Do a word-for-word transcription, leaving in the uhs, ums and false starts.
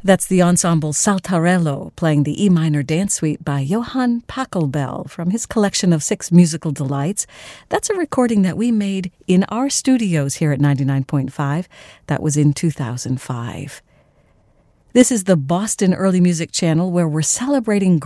That's the ensemble Saltarello playing the E minor dance suite by Johann Pachelbel from his collection of six musical delights. That's a recording that we made in our studios here at ninety-nine point five. That was in two thousand five. This is the Boston Early Music Channel, where we're celebrating